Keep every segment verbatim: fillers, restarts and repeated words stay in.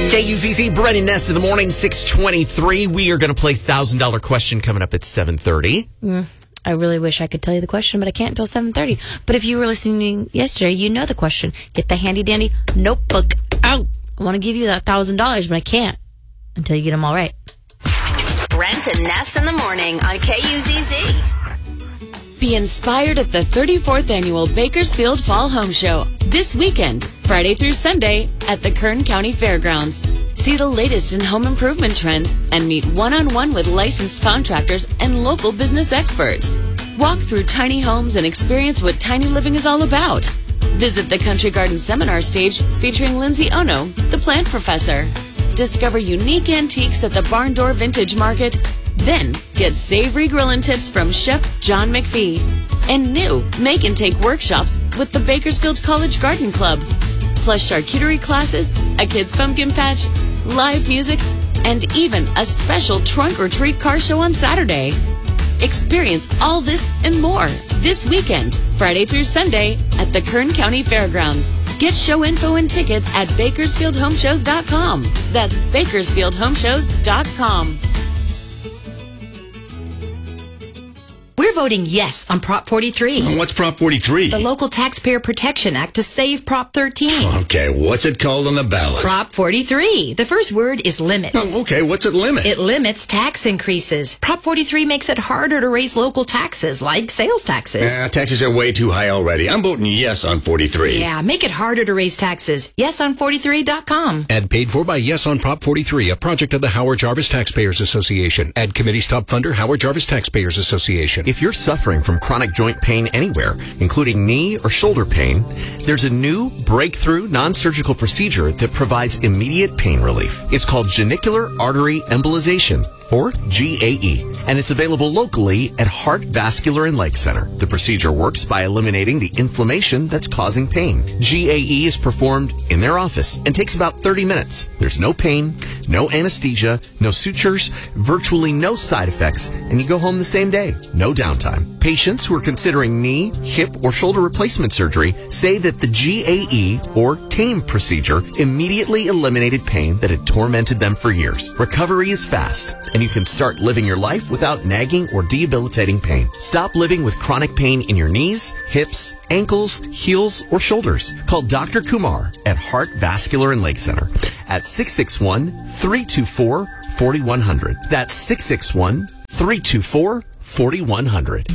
K U Z Z, Brennan Ness in the morning, six twenty-three. We are going to play one thousand dollars question coming up at seven thirty. Mm, I really wish I could tell you the question, but I can't until seven thirty. But if you were listening yesterday, you know the question. Get the handy-dandy notebook out. I want to give you that one thousand dollars, but I can't until you get them all right. Brent and Ness in the morning on K U Z Z. Be inspired at the thirty-fourth Annual Bakersfield Fall Home Show this weekend, Friday through Sunday, at the Kern County Fairgrounds. See the latest in home improvement trends and meet one-on-one with licensed contractors and local business experts. Walk through tiny homes and experience what tiny living is all about. Visit the Country Garden Seminar stage featuring Lindsay Ono, the plant professor. Discover unique antiques at the Barn Door Vintage Market. Then get savory grillin' tips from Chef John McPhee. And new make and take workshops with the Bakersfield College Garden Club. Plus charcuterie classes, a kid's pumpkin patch, live music, and even a special trunk or treat car show on Saturday. Experience all this and more this weekend, Friday through Sunday, at the Kern County Fairgrounds. Get show info and tickets at bakersfield home shows dot com. That's bakersfield home shows dot com. We're voting yes on Prop forty-three. What's Prop forty-three? The Local Taxpayer Protection Act to save Prop thirteen. Okay, what's it called on the ballot? Prop forty-three. The first word is limits. Oh, okay, what's it limit? It limits tax increases. Prop forty-three makes it harder to raise local taxes, like sales taxes. Nah, taxes are way too high already. I'm voting yes on forty-three. Yeah, make it harder to raise taxes. yes on forty-three dot com. Ad paid for by Yes on Prop forty-three, a project of the Howard Jarvis Taxpayers Association. Ad committee's top funder, Howard Jarvis Taxpayers Association. If you're suffering from chronic joint pain anywhere, including knee or shoulder pain, there's a new breakthrough non-surgical procedure that provides immediate pain relief. It's called genicular artery embolization, or G A E, and it's available locally at Heart Vascular and Lake Center. The procedure works by eliminating the inflammation that's causing pain. G A E is performed in their office and takes about thirty minutes. There's no pain, no anesthesia, no sutures, virtually no side effects, and you go home the same day. No downtime. Patients who are considering knee, hip, or shoulder replacement surgery say that the G A E, or TAME procedure, immediately eliminated pain that had tormented them for years. Recovery is fast, and you can start living your life without nagging or debilitating pain. Stop living with chronic pain in your knees, hips, ankles, heels, or shoulders. Call Doctor Kumar at Heart Vascular and Lake Center at six six one, three two four, four one zero zero. That's six six one, three two four, four one zero zero.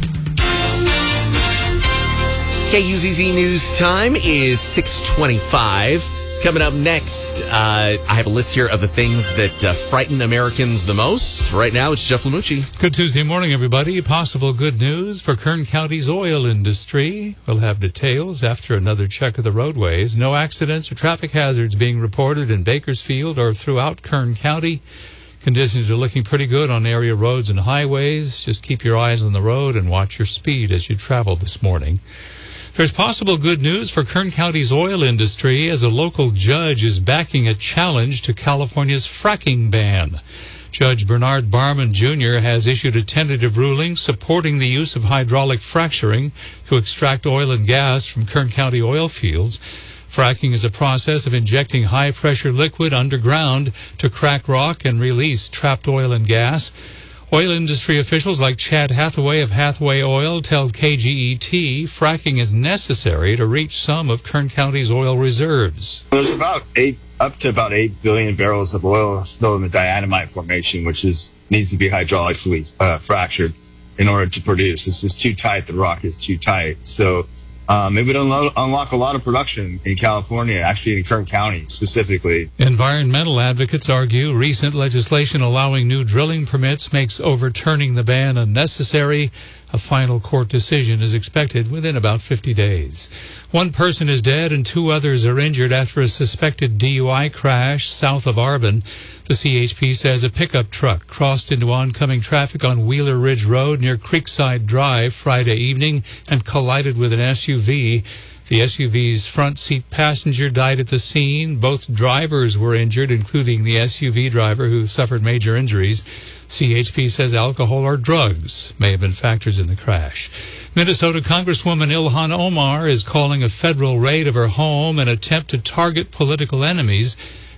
K U Z Z News time is six twenty-five. Coming up next, uh, I have a list here of the things that uh, frighten Americans the most. Right now, it's Jeff Lamucci. Good Tuesday morning, everybody. Possible good news for Kern County's oil industry. We'll have details after another check of the roadways. No accidents or traffic hazards being reported in Bakersfield or throughout Kern County. Conditions are looking pretty good on area roads and highways. Just keep your eyes on the road and watch your speed as you travel this morning. There's possible good news for Kern County's oil industry as a local judge is backing a challenge to California's fracking ban. Judge Bernard Barman Junior has issued a tentative ruling supporting the use of hydraulic fracturing to extract oil and gas from Kern County oil fields. Fracking is a process of injecting high-pressure liquid underground to crack rock and release trapped oil and gas. Oil industry officials like Chad Hathaway of Hathaway Oil tell K G E T fracking is necessary to reach some of Kern County's oil reserves. There's about eight, up to about eight billion barrels of oil still in the diatomite formation, which is needs to be hydraulically uh, fractured in order to produce. It's just too tight. The rock is too tight. So Um, it would unlo- unlock a lot of production in California, actually in Kern County specifically. Environmental advocates argue recent legislation allowing new drilling permits makes overturning the ban unnecessary. A final court decision is expected within about fifty days. One person is dead and two others are injured after a suspected D U I crash south of Arbonne. The C H P says a pickup truck crossed into oncoming traffic on Wheeler Ridge Road near Creekside Drive Friday evening and collided with an S U V. The S U V's front seat passenger died at the scene. Both drivers were injured, including the S U V driver who suffered major injuries. C H P says alcohol or drugs may have been factors in the crash. Minnesota Congresswoman Ilhan Omar is calling a federal raid of her home an attempt to target political enemies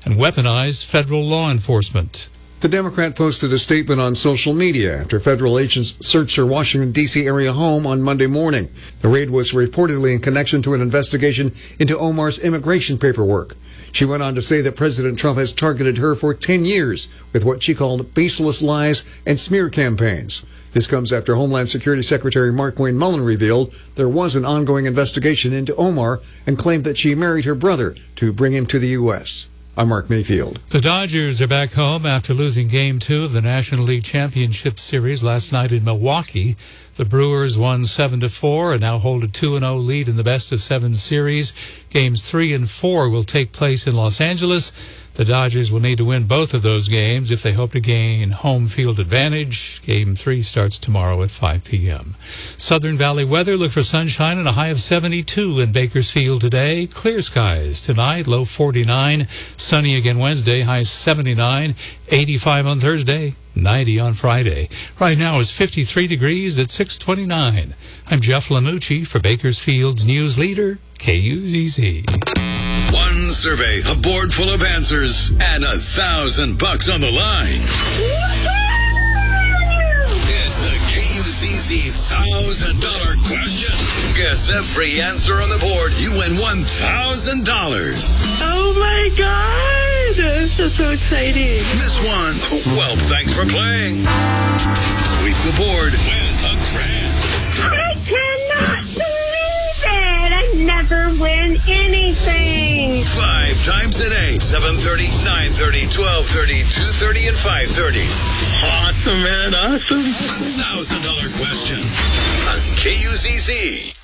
and weaponize federal law enforcement. The Democrat posted a statement on social media after federal agents searched her Washington, D C area home on Monday morning. The raid was reportedly in connection to an investigation into Omar's immigration paperwork. She went on to say that President Trump has targeted her for ten years with what she called baseless lies and smear campaigns. This comes after Homeland Security Secretary Markwayne Mullin revealed there was an ongoing investigation into Omar and claimed that she married her brother to bring him to the U S I'm Mark Mayfield. The Dodgers are back home after losing Game two of the National League Championship Series last night in Milwaukee. The Brewers won seven to four and now hold a two and oh lead in the best-of-seven series. Games three and four will take place in Los Angeles. The Dodgers will need to win both of those games if they hope to gain home field advantage. Game three starts tomorrow at five p.m. Southern Valley weather, look for sunshine and a high of seventy-two in Bakersfield today. Clear skies tonight, low forty-nine. Sunny again Wednesday, high seventy-nine. eighty-five on Thursday, ninety on Friday. Right now it's fifty-three degrees at six twenty-nine. I'm Jeff Lanucci for Bakersfield's news leader, K U Z Z. One survey, a board full of answers, and a thousand bucks on the line. It's the K U Z Z thousand dollar question. Guess every answer on the board, you win one thousand dollars. Oh my God! This is so exciting. Miss one? Well, thanks for playing. Sweep the board, win a grand. I cannot believe it! I never win anything. Five times a day, seven thirty, nine thirty, twelve thirty, two thirty, and five thirty. Awesome, man, awesome. one thousand dollar question on K U Z Z.